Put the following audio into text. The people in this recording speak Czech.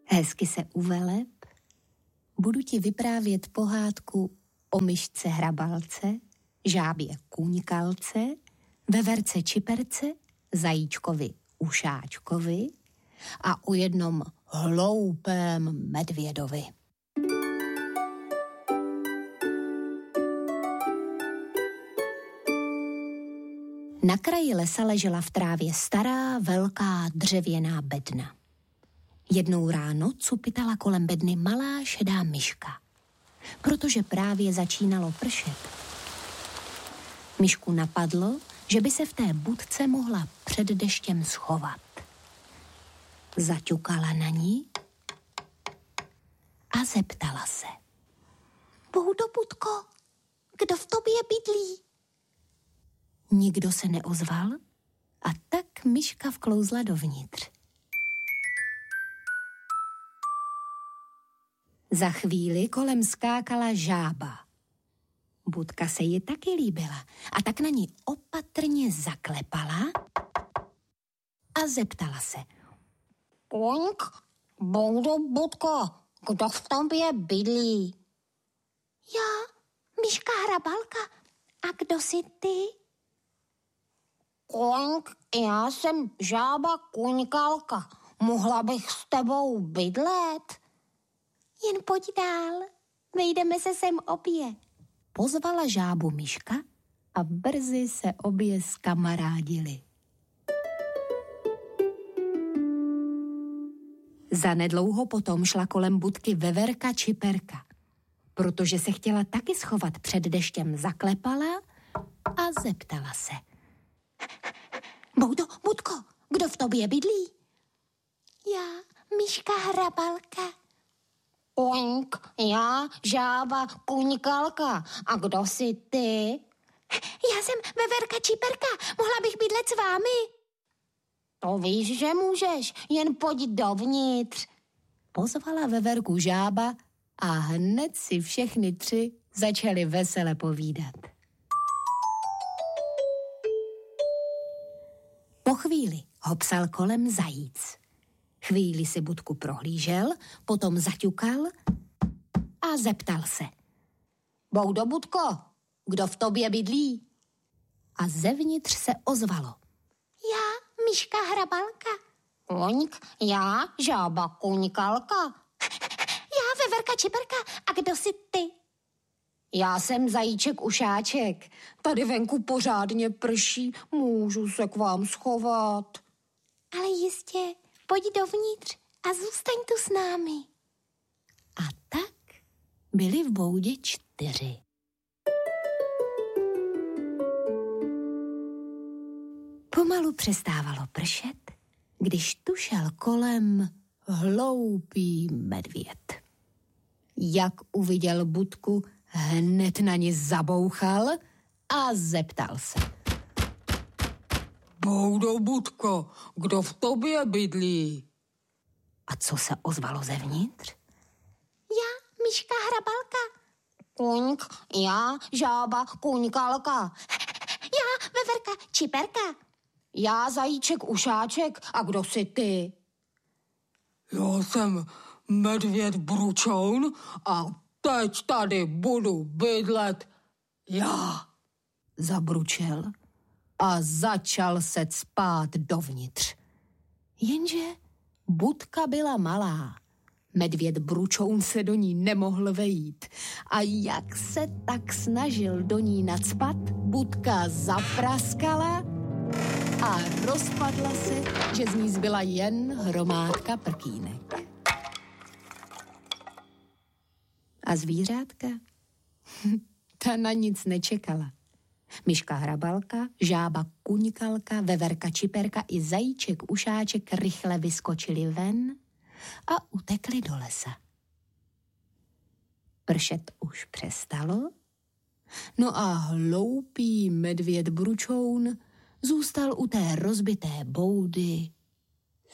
Hezky se uveleb, budu ti vyprávět pohádku o myšce hrabalce, žábě kůňkalce, veverce čiperce, zajíčkovi ušáčkovi a o jednom hloupém medvědovi. Na kraji lesa ležela v trávě stará, velká dřevěná bedna. Jednou ráno cupitala kolem bedny malá šedá myška, protože právě začínalo pršet. Myšku napadlo, že by se v té budce mohla před deštěm schovat. Zaťukala na ní a zeptala se. Boudo, budko, kdo v tobě bydlí? Nikdo se neozval a tak myška vklouzla dovnitř. Za chvíli kolem skákala žába. Budka se jí taky líbila a tak na ní opatrně zaklepala a zeptala se. Koňk, Boudo, budko, kdo v tobě bydlí? Já, myška hrabalka. A kdo jsi ty? Koňk, já jsem žába kůňkalka. Mohla bych s tebou bydlet? Jen pojď dál, vejdeme se sem obě. Pozvala žábu myška a brzy se obě zkamarádili. Zanedlouho potom šla kolem budky veverka čiperka. Protože se chtěla taky schovat před deštěm, zaklepala a zeptala se. Boudo, budko, kdo v tobě bydlí? Já, myška hrabalka. Koňk, já žába kůňkalka. A kdo jsi ty? Já jsem veverka čiperka, mohla bych bydlet s vámi. To víš, že můžeš, jen pojď dovnitř. Pozvala veverku žába a hned si všechny tři začali vesele povídat. Po chvíli hopsal kolem zajíc. Chvíli si budku prohlížel, potom zaťukal a zeptal se. Boudo, budko, kdo v tobě bydlí? A zevnitř se ozvalo. Já, myška hrabalka. Koňk, já žába kůňkalka. Já, veverka čiperka. A kdo jsi ty? Já jsem zajíček ušáček. Tady venku pořádně prší, můžu se k vám schovat. Ale jistě, pojď dovnitř a zůstaň tu s námi. A tak byli v boudě 4. Pomalu přestávalo pršet, když tu šel kolem hloupý medvěd. Jak uviděl budku, hned na ní zabouchal a zeptal se. Boudo, budko, kdo v tobě bydlí? A co se ozvalo zevnitř? Já, myška hrabalka. Koňk, já žába kůňkalka. Já, veverka čiperka. Já zajíček ušáček. A kdo jsi ty? Já jsem medvěd Bručoun a teď tady budu bydlet já. Zabručel a začal se cpát dovnitř. Jenže budka byla malá. Medvěd Bručoun se do ní nemohl vejít. A jak se tak snažil do ní nacpat, budka zapraskala a rozpadla se, že z ní zbyla jen hromádka prkínek. A zvířátka? Ta na nic nečekala. Myška hrabalka, žába kůňkalka, veverka čiperka i zajíček ušáček rychle vyskočili ven a utekli do lesa. Pršet už přestalo, no a hloupý medvěd Bručoun zůstal u té rozbité boudy